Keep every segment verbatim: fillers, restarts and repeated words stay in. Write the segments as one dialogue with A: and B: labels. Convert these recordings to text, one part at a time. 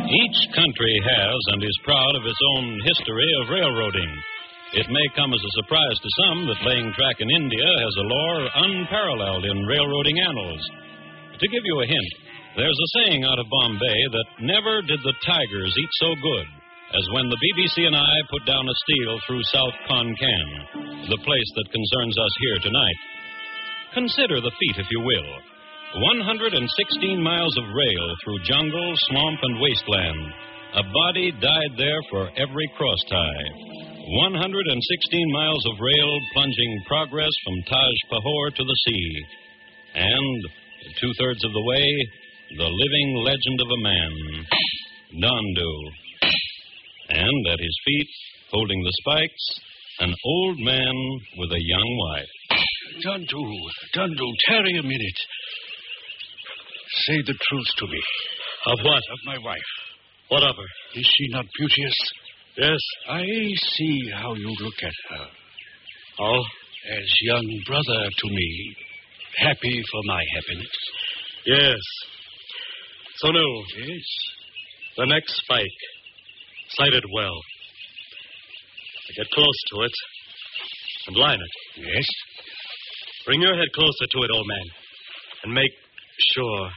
A: Each country has and is proud of its own history of railroading. It may come as a surprise to some that laying track in India has a lore unparalleled in railroading annals. To give you a hint, there's a saying out of Bombay that never did the tigers eat so good as when the B B C and I put down a steel through South Konkan, the place that concerns us here tonight. Consider the feat, if you will. one hundred sixteen miles of rail through jungle, swamp, and wasteland. A body died there for every crosstie. one hundred sixteen miles of rail plunging progress from Taj Pahor to the sea. And two-thirds of the way, the living legend of a man, Dondu. And at his feet, holding the spikes, an old man with a young wife.
B: Dondu, Dondu, tarry a minute. Say the truth to me.
C: Of what?
B: Of my wife.
C: What of her?
B: Is she not beauteous?
C: Yes.
B: I see how you look at her.
C: Oh?
B: As young brother to me. Happy for my happiness.
C: Yes. So, no.
B: Yes.
C: The next spike. Sight it well. Get close to it. And line it.
B: Yes.
C: Bring your head closer to it, old man. And make sure.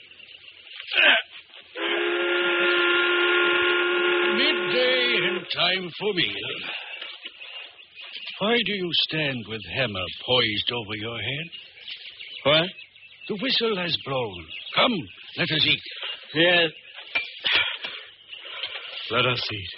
B: Midday and time for meal. Why do you stand with hammer poised over your head?
C: What?
B: The whistle has blown. Come, let us eat.
C: Yes. Let us eat.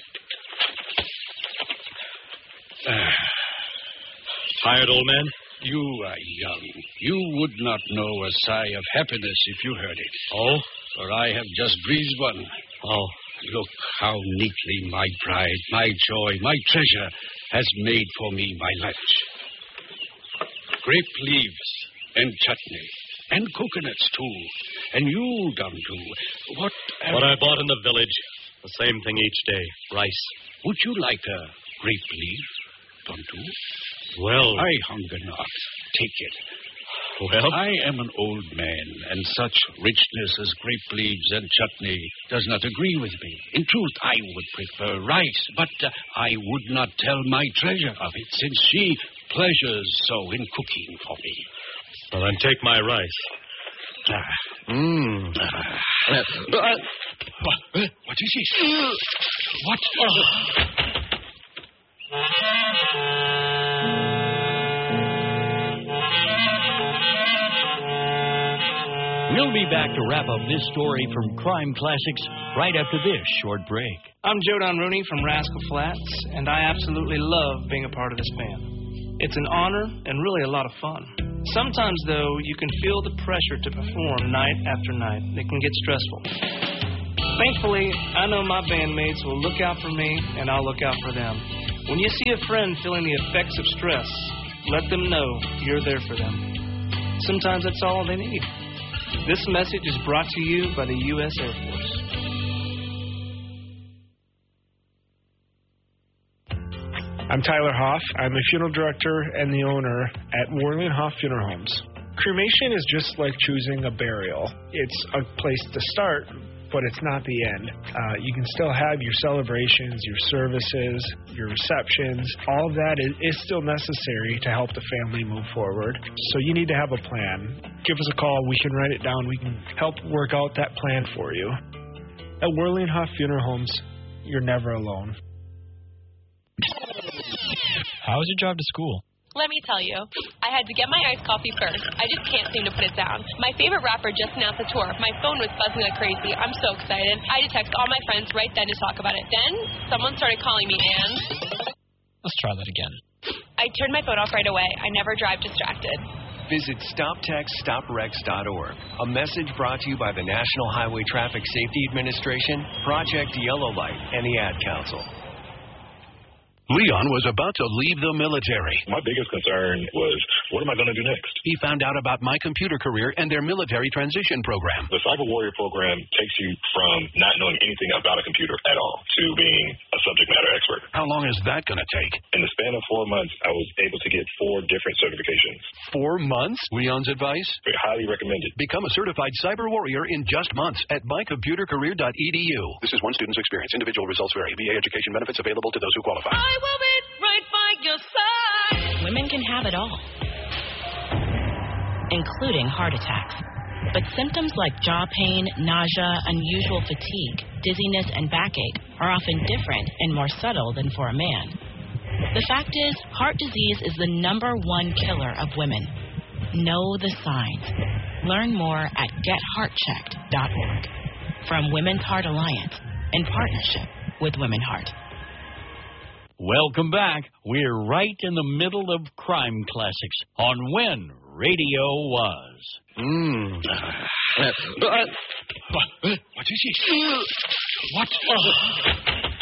B: Ah.
C: Tired, old man?
B: You are young. You would not know a sigh of happiness if you heard it.
C: Oh?
B: For I have just breathed one.
C: Oh.
B: Look how neatly my pride, my joy, my treasure has made for me my lunch. Grape leaves and chutney and coconuts, too. And you, Dondu, what... Am...
C: What I bought in the village. The same thing each day. Rice.
B: Would you like a grape leaf, Dondu?
C: Well...
B: I hunger not. Take it.
C: Well?
B: I am an old man, and such richness as grape leaves and chutney does not agree with me. In truth, I would prefer rice, but uh, I would not tell my treasure of it, since she pleasures so in cooking for me.
C: Well, then take my rice.
B: Ah.
C: Mmm.
B: Ah. Uh, uh, what, what is this? What? Oh.
D: We'll be back to wrap up this story from Crime Classics right after this short break.
E: I'm Joe Don Rooney from Rascal Flats, and I absolutely love being a part of this band. It's an honor and really a lot of fun. Sometimes, though, you can feel the pressure to perform night after night. It can get stressful. Thankfully, I know my bandmates will look out for me, and I'll look out for them. When you see a friend feeling the effects of stress, let them know you're there for them. Sometimes that's all they need. This message is brought to you by the U S Air Force.
F: I'm Tyler Hoff. I'm a funeral director and the owner at Worley and Hoff Funeral Homes. Cremation is just like choosing a burial. It's a place to start, but it's not the end. Uh, you can still have your celebrations, your services, your receptions. All of that is, is still necessary to help the family move forward. So you need to have a plan. Give us a call. We can write it down. We can help work out that plan for you. At Worley and Hoff Funeral Homes, you're never alone.
G: How was your drive to school?
H: Let me tell you, I had to get my iced coffee first. I just can't seem to put it down. My favorite rapper just announced a tour. My phone was buzzing like crazy. I'm so excited. I had to text all my friends right then to talk about it. Then, someone started calling me, and...
G: Let's try that again.
H: I turned my phone off right away. I never drive distracted.
I: Visit stop text stop wrecks dot org. A message brought to you by the National Highway Traffic Safety Administration, Project Yellow Light, and the Ad Council.
J: Leon was about to leave the military.
K: My biggest concern was, what am I going to do next?
J: He found out about My Computer Career and their military transition program.
K: The Cyber Warrior program takes you from not knowing anything about a computer at all to being a subject matter expert.
J: How long is that going to take?
K: In the span of four months, I was able to get four different certifications.
J: Four months? Leon's advice?
K: Very highly recommended.
J: Become a certified cyber warrior in just months at my computer career dot e d u. This is one student's experience. Individual results vary. V A education benefits available to those who qualify.
L: I will be right by your side. Women can have it all, including heart attacks. But symptoms like jaw pain, nausea, unusual fatigue, dizziness, and backache are often different and more subtle than for a man. The fact is, heart disease is the number one killer of women. Know the signs. Learn more at get heart checked dot org. From Women's Heart Alliance, in partnership with Women Heart.
D: Welcome back. We're right in the middle of Crime Classics on When Radio Was.
B: Mm. Uh, uh, what is it? What?